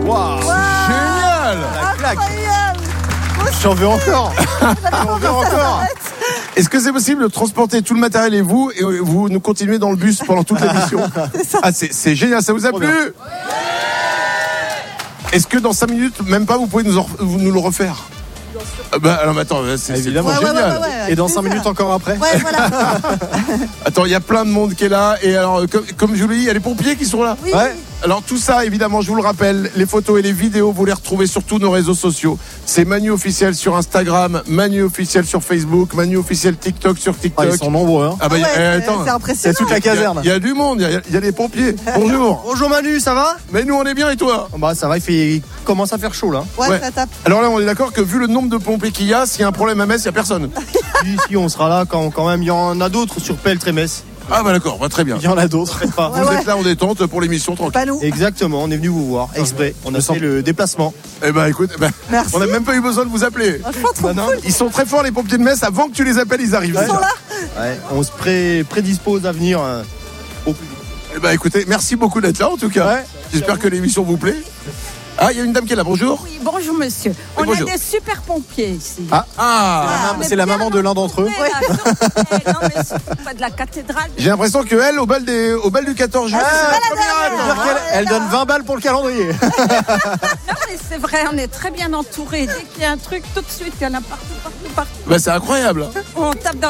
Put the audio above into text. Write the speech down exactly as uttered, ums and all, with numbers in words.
Waouh, Génial. la claque. Incroyable. J'en veux encore. J'en veux encore. Est-ce que c'est possible de transporter tout le matériel et vous, et vous nous continuez dans le bus pendant toute l'émission? Ah, c'est, c'est génial, ça vous a Trop plu? bien. Est-ce que dans cinq minutes, même pas, vous pouvez nous, en- vous nous le refaire? Ah bah, alors, mais attends, c'est, c'est Évidemment. trop Ouais, ouais, génial. ouais, ouais, ouais, Et dans avec cinq plaisir. minutes encore après. Ouais, voilà. Attends, il y a plein de monde qui est là. Et alors, comme, comme je vous l'ai dit, il y a les pompiers qui sont là. Oui. Ouais. Alors tout ça, évidemment, je vous le rappelle, les photos et les vidéos, vous les retrouvez sur tous nos réseaux sociaux. C'est Manu Officiel sur Instagram, Manu Officiel sur Facebook, Manu Officiel TikTok sur Ah, TikTok. ils sont nombreux. Hein. Ah bah, Ah y a- ouais, eh, c'est- attends, c'est C'est impressionnant. toute la il y a- caserne. il y, a du monde, il y a, il y a des pompiers. Bonjour. Bonjour Manu, ça va? Mais nous, on est bien et toi? Bah ça va, il, fait... il commence à faire chaud là. Ouais, Ouais. ça tape. Alors là, on est d'accord que vu le nombre de pompiers qu'il y a, s'il y a un problème à Metz, il n'y a personne. Si, si, on sera là quand, quand même. Il y en a d'autres sur Peltre et Metz. Ah bah d'accord, bah, très bien. Il y en a d'autres. Faites pas. Ouais, Vous ouais. êtes là en détente pour l'émission tranquille. Pas nous. Exactement, on est venu vous voir exprès. On a me sens- fait le déplacement. Eh ben écoute, eh ben, Merci. on n'a même pas eu besoin de vous appeler. Franchement, trop Bah non. cool. Ils sont très forts les pompiers de Metz, avant que tu les appelles, ils arrivent. Ils sont déjà. là. Ouais, on se pré- prédispose à venir euh, au plus vite. Eh ben écoutez, merci beaucoup d'être là en tout cas. Ouais. J'espère que l'émission vous plaît. Ah, il y a une dame qui est là, bonjour. Oui, bonjour monsieur. On bonjour. a des super pompiers ici. Ah. Ah, on est c'est la bien maman de l'un d'entre eux. entourés, là, surtout- eh, non, mais surtout pas de la cathédrale. j'ai l'impression que elle, au bal, des, au bal du quatorze juillet, Ah, c'est c'est la pas la première, dernière. attends. C'est-à-dire qu'elle- Elle donne vingt balles pour le calendrier. Non, mais c'est vrai, on est très bien entourés. Dès qu'il y a un truc, tout de suite, il y en a partout, partout, partout. Bah, c'est incroyable. On tape dans